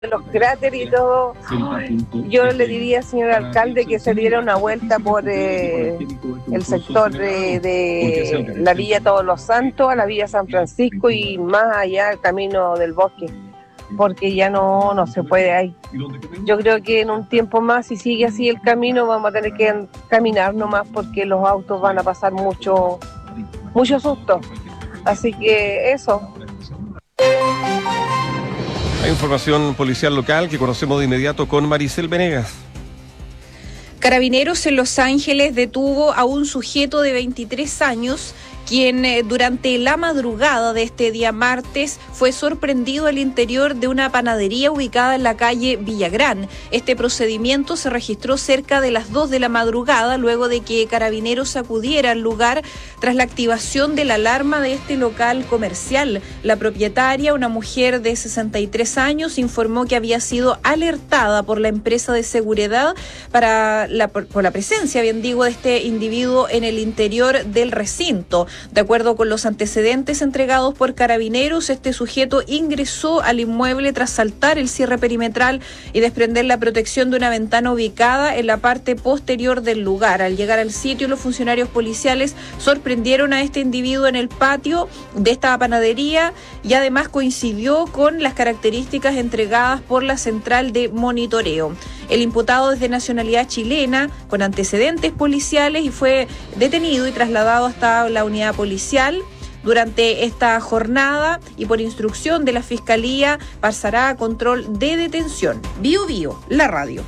los cráteres y todo. Yo le diría, señor alcalde, que se diera una vuelta por el sector de la Villa Todos los Santos a la Villa San Francisco y más allá el Camino del Bosque, porque ya no se puede ahí. Yo creo que en un tiempo más, si sigue así el camino, vamos a tener que caminar nomás, porque los autos van a pasar mucho susto. Así que eso. Hay información policial local que conocemos de inmediato con Maricel Venegas. Carabineros en Los Ángeles detuvo a un sujeto de 23 años quien durante la madrugada de este día martes fue sorprendido al interior de una panadería ubicada en la calle Villagrán. Este procedimiento se registró cerca de las 2 de la madrugada, luego de que Carabineros acudiera al lugar tras la activación de la alarma de este local comercial. La propietaria, una mujer de 63 años, informó que había sido alertada por la empresa de seguridad por la presencia, bien digo, de este individuo en el interior del recinto. De acuerdo con los antecedentes entregados por Carabineros, este sujeto ingresó al inmueble tras saltar el cierre perimetral y desprender la protección de una ventana ubicada en la parte posterior del lugar. Al llegar al sitio, los funcionarios policiales sorprendieron a este individuo en el patio de esta panadería y además coincidió con las características entregadas por la central de monitoreo. El imputado es de nacionalidad chilena, con antecedentes policiales, y fue detenido y trasladado hasta la unidad policial. Durante esta jornada y por instrucción de la Fiscalía pasará a control de detención. Bio Bio, la radio.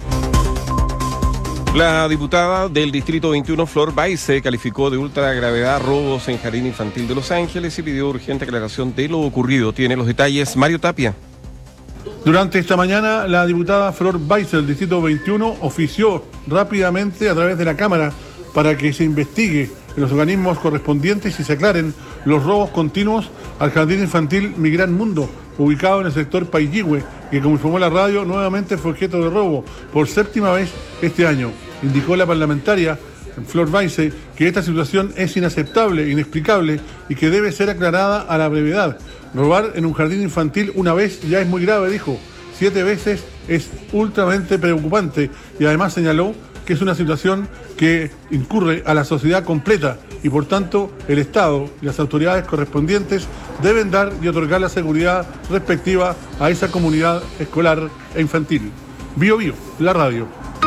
La diputada del Distrito 21, Flor Baise, calificó de ultragravedad robos en Jardín Infantil de Los Ángeles y pidió urgente aclaración de lo ocurrido. Tiene los detalles Mario Tapia. Durante esta mañana, la diputada Flor Baise del Distrito 21 ofició rápidamente a través de la Cámara para que se investigue en los organismos correspondientes y se aclaren los robos continuos al Jardín Infantil Mi Gran Mundo, ubicado en el sector Pailligüe, que, como informó la radio, nuevamente fue objeto de robo por 7ª vez este año. Indicó la parlamentaria Flor Baise que esta situación es inaceptable, inexplicable y que debe ser aclarada a la brevedad. Robar en un jardín infantil una vez ya es muy grave, dijo. 7 veces es ultramente preocupante y además señaló que es una situación que incurre a la sociedad completa y por tanto el Estado y las autoridades correspondientes deben dar y otorgar la seguridad respectiva a esa comunidad escolar e infantil. Bio Bio, la radio.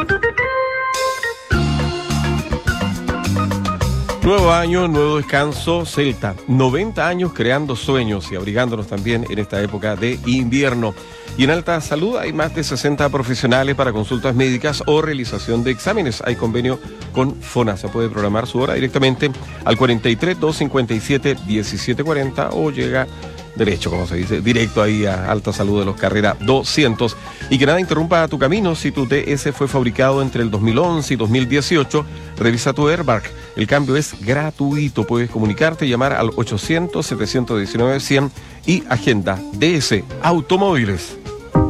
Nuevo año, nuevo descanso, Celta. 90 años creando sueños y abrigándonos también en esta época de invierno. Y en Alta Salud hay más de 60 profesionales para consultas médicas o realización de exámenes. Hay convenio con FONASA. Puede programar su hora directamente al 43 257 1740 o llega derecho, como se dice, directo ahí a Alta Salud de los Carrera 200. Y que nada interrumpa tu camino. Si tu TS fue fabricado entre el 2011 y 2018, revisa tu airbag. El cambio es gratuito. Puedes comunicarte, llamar al 800-719-100 y agenda DS Automóviles.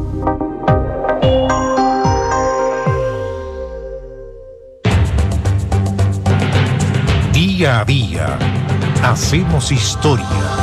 Día a día, hacemos historia.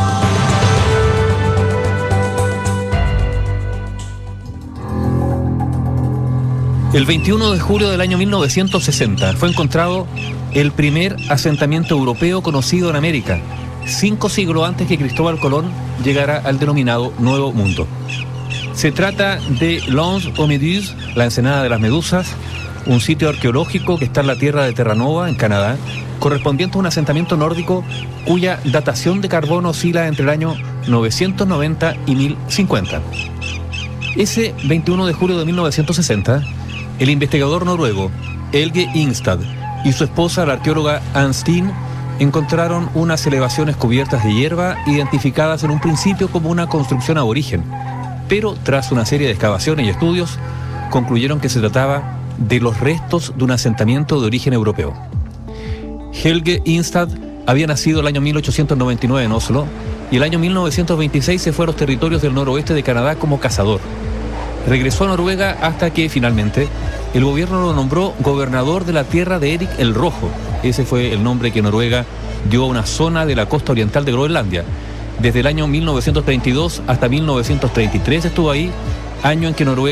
El 21 de julio del año 1960 fue encontrado el primer asentamiento europeo conocido en América, 5 siglos antes que Cristóbal Colón llegara al denominado Nuevo Mundo. Se trata de l'Anse aux Méduses, la ensenada de las medusas, un sitio arqueológico que está en la tierra de Terranova, en Canadá, correspondiente a un asentamiento nórdico cuya datación de carbono oscila entre el año 990 y 1050. Ese 21 de julio de 1960, el investigador noruego Helge Ingstad y su esposa, la arqueóloga Ann Steen, encontraron unas elevaciones cubiertas de hierba identificadas en un principio como una construcción aborigen, pero tras una serie de excavaciones y estudios concluyeron que se trataba de los restos de un asentamiento de origen europeo. Helge Ingstad había nacido el año 1899 en Oslo y el año 1926 se fue a los territorios del noroeste de Canadá como cazador. Regresó a Noruega hasta que finalmente el gobierno lo nombró gobernador de la tierra de Erik el Rojo. Ese fue el nombre que Noruega dio a una zona de la costa oriental de Groenlandia. Desde el año 1932 hasta 1933 estuvo ahí año en que Noruega